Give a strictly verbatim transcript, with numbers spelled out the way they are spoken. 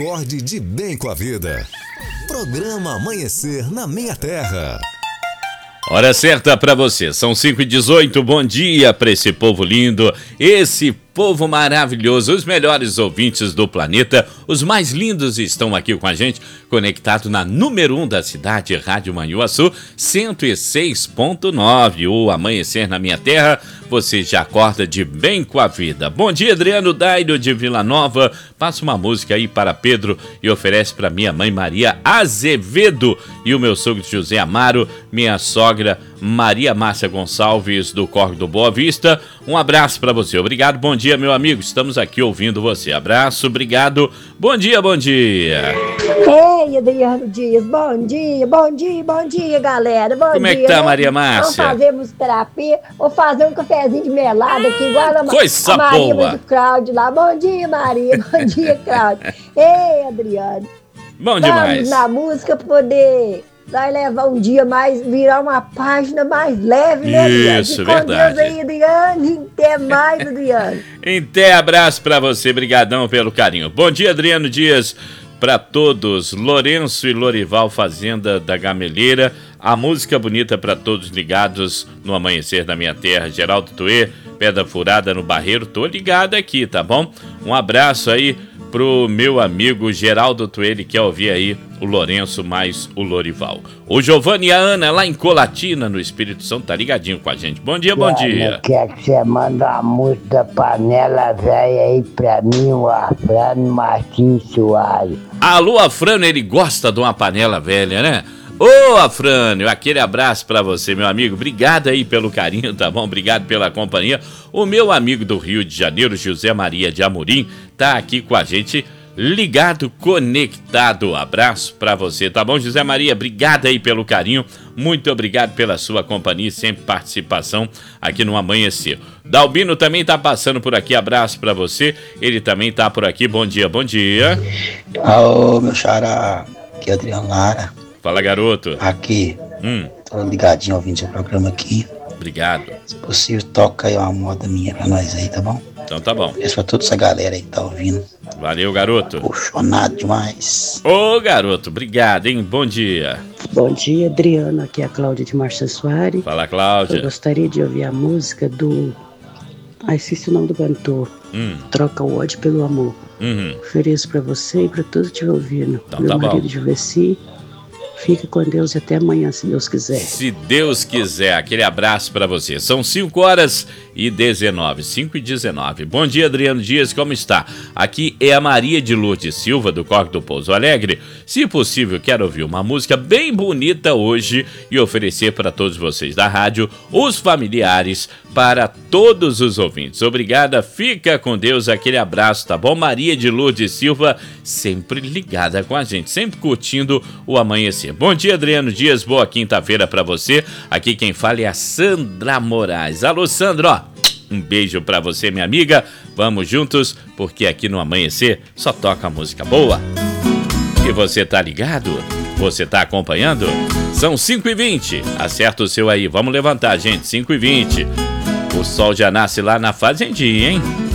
Acorde de bem com a vida. Programa Amanhecer na Minha Terra. Hora certa para você, são cinco e dezoito, bom dia para esse povo lindo, esse povo maravilhoso, os melhores ouvintes do planeta, os mais lindos estão aqui com a gente, conectado na número um da cidade, Rádio Manhuaçu, cento e seis ponto nove, o Amanhecer na Minha Terra, você já acorda de bem com a vida. Bom dia, Adriano Dairo de Vila Nova, passa uma música aí para Pedro e oferece para minha mãe Maria Azevedo e o meu sogro José Amaro, minha sogra Maria Márcia Gonçalves do Córrego do Boa Vista. Um abraço para você. Obrigado, bom dia, meu amigo. Estamos aqui ouvindo você. Abraço, obrigado. Bom dia, bom dia. Ei, Adriano Dias, bom dia, bom dia, bom dia, galera. Bom Como dia, é que tá, né? Maria Márcia? Vamos fazer musicoterapia, vou fazer um cafezinho de melado aqui, igual a, Coisa a Maria boa. do Cláudio lá. Bom dia, Maria, bom dia, Cláudio. Ei, Adriano. Bom Vamos demais. na música poder... Vai levar um dia mais, virar uma página mais leve, né, Adriano? Isso, E com verdade. Deus aí, Adriano, até mais, Adriano. Até abraço pra você, brigadão pelo carinho. Bom dia, Adriano Dias, pra todos. Lourenço e Lorival, Fazenda da Gameleira. A música bonita pra todos ligados no Amanhecer da Minha Terra. Geraldo Tuê, Pedra Furada no Barreiro. Tô ligado aqui, tá bom? Um abraço aí pro meu amigo Geraldo Tuê, ele quer ouvir aí o Lourenço mais o Lorival. O Giovanni e a Ana lá em Colatina, no Espírito Santo, tá ligadinho com a gente. Bom dia, bom dia. Eu quero que você manda uma música da Panela Velha aí pra mim, o Afrano Martins Soares. Alô, Afrânio, ele gosta de uma panela velha, né? Ô, Afrânio, aquele abraço pra você, meu amigo. Obrigado aí pelo carinho, tá bom? Obrigado pela companhia. O meu amigo do Rio de Janeiro, José Maria de Amorim, tá aqui com a gente, ligado, conectado. Abraço pra você, tá bom, José Maria? Obrigado aí pelo carinho. Muito obrigado pela sua companhia e sempre participação aqui no Amanhecer. Dalbino também tá passando por aqui, abraço pra você. Ele também tá por aqui, bom dia, bom dia. Alô, meu xará, aqui é Adriano Lara. Fala, garoto. Aqui, Hum, tô ligadinho ouvindo seu programa aqui. obrigado. Se possível, toca aí uma moda minha pra nós aí, tá bom? Então tá bom. Peço pra toda essa galera aí que tá ouvindo. Valeu, garoto. Apaixonado demais. Ô, garoto, obrigado, hein? Bom dia. Bom dia, Adriano. Aqui é a Cláudia de Marcia Soares. Fala, Eu Cláudia. gostaria de ouvir a música do... Ah, esqueci o nome do cantor. Hum, Troca o ódio pelo amor. uhum. Ofereço pra você e pra todos que estiver ouvindo. Então Meu tá bom. marido Juveci. Fica com Deus e até amanhã, se Deus quiser. Se Deus quiser, aquele abraço pra você. São cinco horas e dezenove, cinco e dezenove. Bom dia, Adriano Dias, como está? Aqui é a Maria de Lourdes Silva, do Córrego do Pouso Alegre. Se possível, quero ouvir uma música bem bonita hoje e oferecer para todos vocês da rádio, os familiares, para todos os ouvintes. Obrigada, fica com Deus, aquele abraço, tá bom? Maria de Lourdes Silva, sempre ligada com a gente, sempre curtindo o Amanhecer. Bom dia, Adriano Dias, boa quinta-feira pra você. Aqui quem fala é a Sandra Moraes. Alô, Sandra, ó, um beijo pra você, minha amiga. Vamos juntos, porque aqui no Amanhecer só toca música boa. E você tá ligado? Você tá acompanhando? São cinco e vinte. Acerta o seu aí. Vamos levantar, gente. cinco e vinte. O sol já nasce lá na fazendinha, hein?